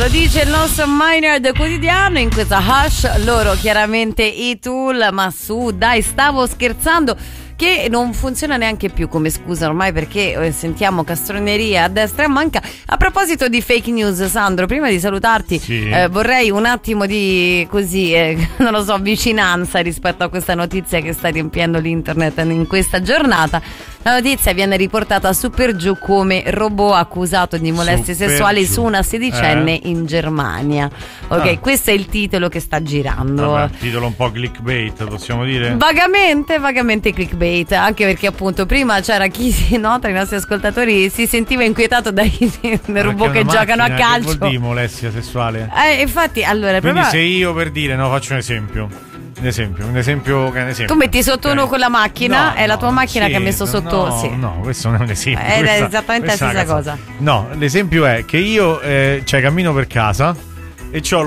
lo dice il nostro Maynard quotidiano in questa Hush, loro chiaramente i Tool, ma su dai, stavo scherzando, che non funziona neanche più come scusa ormai, perché sentiamo castroneria a destra e a manca. A proposito di fake news, Sandro, prima di salutarti vorrei un attimo di così non lo so, vicinanza rispetto a questa notizia che sta riempiendo l'internet in questa giornata. La notizia viene riportata su per giù come robot accusato di molestie sessuali su una sedicenne in Germania. Ok, questo è il titolo che sta girando. Vabbè, titolo un po' clickbait, possiamo dire? Vagamente clickbait, anche perché appunto prima c'era chi, tra i nostri ascoltatori si sentiva inquietato dai robot che giocano a calcio. Che vuol dire molestia sessuale? Infatti, allora, quindi se io, per dire, faccio un esempio. Un esempio. Tu metti sotto uno con la macchina, è la tua macchina che ha messo sotto. No, questo non è un esempio. È esattamente la stessa cosa. No, l'esempio è che io cammino per casa e c'ho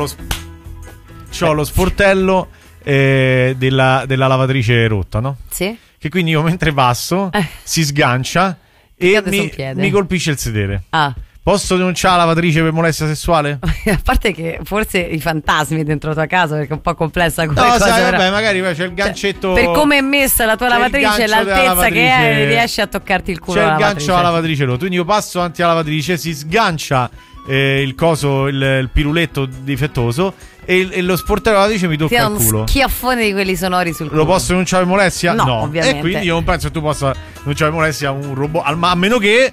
lo sportello della lavatrice rotta, no? Sì. Che quindi io mentre passo si sgancia e mi colpisce il sedere. Posso denunciare la lavatrice per molestia sessuale? A parte che forse i fantasmi dentro la tua casa, perché è un po' complessa come cosa. No, sai, vabbè, magari c'è il gancetto. Per come è messa la tua lavatrice, l'altezza che è, riesci a toccarti il culo. C'è il gancio alla lavatrice rotta. Quindi io passo davanti alla lavatrice, si sgancia il coso, il piruletto difettoso e lo sportello della lavatrice mi tocca il culo. Schiaffone di quelli sonori sul culo. Lo posso denunciare per molestia? No, ovviamente. E quindi io non penso che tu possa denunciare per molestia un robot, a meno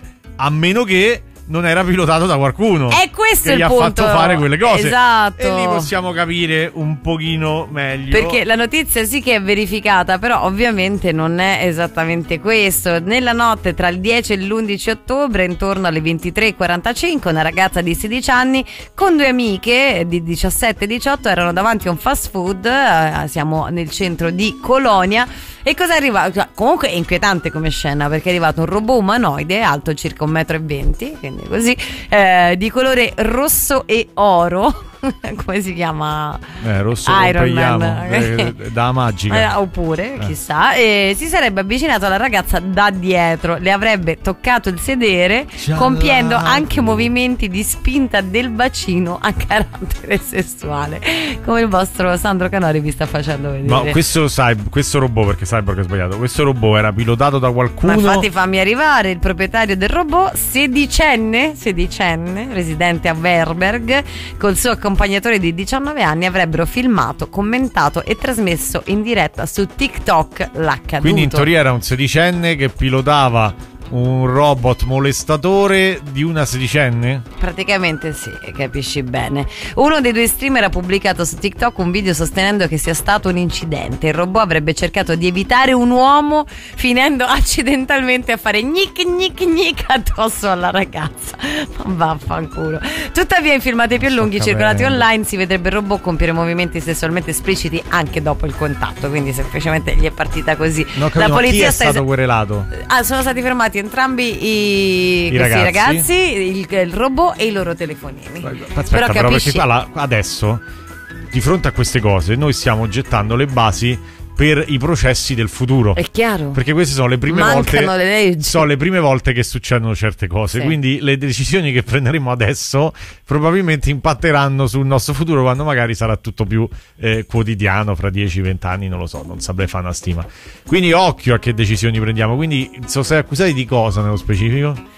che non era pilotato da qualcuno questo che gli ha fatto fare quelle cose. Esatto. E lì possiamo capire un pochino meglio, perché la notizia sì che è verificata, però ovviamente non è esattamente questo. Nella notte tra il 10 e l'11 ottobre, intorno alle 23:45, una ragazza di 16 anni con due amiche di 17 e 18 erano davanti a un fast food, siamo nel centro di Colonia. E cosa è arrivato? Comunque è inquietante come scena, perché è arrivato un robot umanoide alto circa 1,20 m, quindi così, di colore rosso e oro. Come si chiama? Rosso Iron Man da magica. Oppure chissà, si sarebbe avvicinato alla ragazza da dietro, le avrebbe toccato il sedere, compiendo anche movimenti di spinta del bacino a carattere sessuale, come il vostro Sandro Canori vi sta facendo vedere. Ma questo robot, perché Cyborg è sbagliato, questo robot era pilotato da qualcuno. Ma infatti fammi arrivare, il proprietario del robot, sedicenne, residente a Werberg, col suo accompagnatore di 19 anni, avrebbero filmato, commentato e trasmesso in diretta su TikTok l'accaduto. Quindi in teoria era un sedicenne che pilotava un robot molestatore di una sedicenne? Praticamente sì, capisci bene. Uno dei due streamer ha pubblicato su TikTok un video sostenendo che sia stato un incidente. Il robot avrebbe cercato di evitare un uomo, finendo accidentalmente a fare gnic addosso alla ragazza. Vaffanculo. Tuttavia in filmati più lunghi circolati online si vedrebbe il robot compiere movimenti sessualmente espliciti anche dopo il contatto, quindi semplicemente gli è partita così. La polizia chi è stato querelato? Sono stati fermati entrambi i ragazzi, il robot e i loro telefonini. Aspetta, però perché adesso di fronte a queste cose noi stiamo gettando le basi per i processi del futuro. È chiaro. Perché queste sono le prime Mancano le leggi. Sono le prime volte che succedono certe cose. Sì. Quindi le decisioni che prenderemo adesso probabilmente impatteranno sul nostro futuro quando magari sarà tutto più quotidiano, fra 10-20 anni, non lo so, non saprei fare una stima. Quindi occhio a che decisioni prendiamo. Quindi sono stati accusati di cosa nello specifico?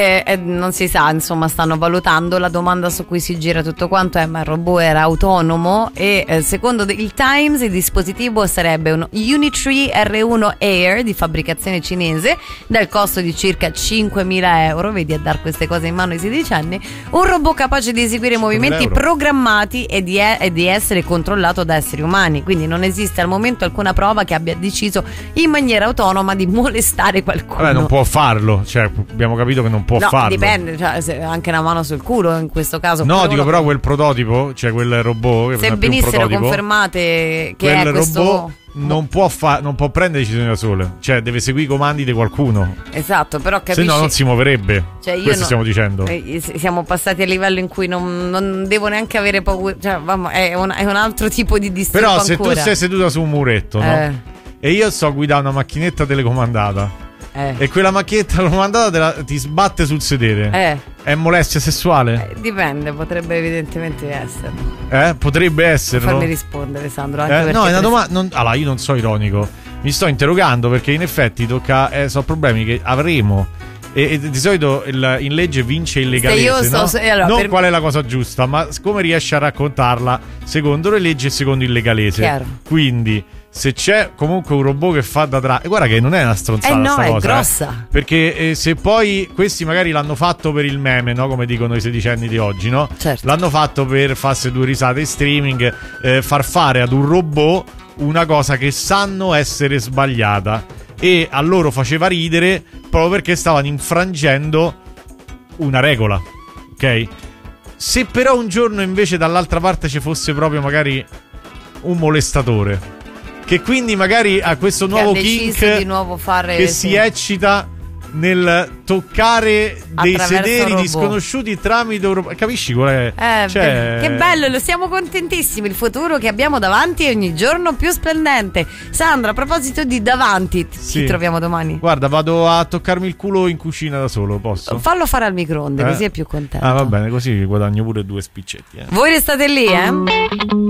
Non si sa, insomma, stanno valutando. La domanda su cui si gira tutto quanto è: ma il robot era autonomo? E secondo il Times il dispositivo sarebbe un Unitree R1 Air di fabbricazione cinese dal costo di circa 5.000 euro. Vedi a dar queste cose in mano ai 16 anni. Un robot capace di eseguire movimenti programmati e di essere controllato da esseri umani. Quindi non esiste al momento alcuna prova che abbia deciso in maniera autonoma di molestare qualcuno. Vabbè, non può farlo, cioè abbiamo capito che non può farlo. Dipende, cioè, anche una mano sul culo in questo caso. No, dico però quel prototipo, cioè quel robot, se venissero confermate che quel è questo robot non può prendere decisioni da sole, cioè deve seguire i comandi di qualcuno. Esatto, però capisci, se no non si muoverebbe. Cioè, questo stiamo dicendo. Siamo passati a livello in cui non devo neanche avere paura, cioè, è un altro tipo di disturbo. Però se ancora. tu sei seduta su un muretto, no? E io so guidare una macchinetta telecomandata, e quella macchinetta comandata ti sbatte sul sedere, È molestia sessuale? Dipende, potrebbe evidentemente essere. Potrebbe esserlo. Fammi rispondere, Sandro. Anche no, è una domanda. Allora, io non so ironico. Mi sto interrogando perché in effetti tocca. Sono problemi che avremo. E di solito in legge vince il legalese, no? Allora, non qual è la cosa giusta, ma come riesce a raccontarla secondo le leggi e secondo il legalese. Chiaro. Quindi se c'è comunque un robot che fa da e guarda che non è una stronzata sta è cosa, grossa. Perché se poi questi magari l'hanno fatto per il meme, no? Come dicono i sedicenni di oggi, no? Certo. L'hanno fatto per farsi 2 risate in streaming, far fare ad un robot una cosa che sanno essere sbagliata, e a loro faceva ridere proprio perché stavano infrangendo una regola, ok? Se però un giorno invece dall'altra parte ci fosse proprio magari un molestatore che quindi magari ha questo nuovo kink di nuovo fare, che si eccita nel toccare dei sederi di sconosciuti tramite capisci qual è? Che bello, lo siamo contentissimi. Il futuro che abbiamo davanti è ogni giorno più splendente. Sandra, a proposito di davanti, ci troviamo domani? Guarda, vado a toccarmi il culo in cucina da solo, posso? Fallo fare al microonde, così è più contento. Va bene, così guadagno pure 2 spiccetti. Voi restate lì,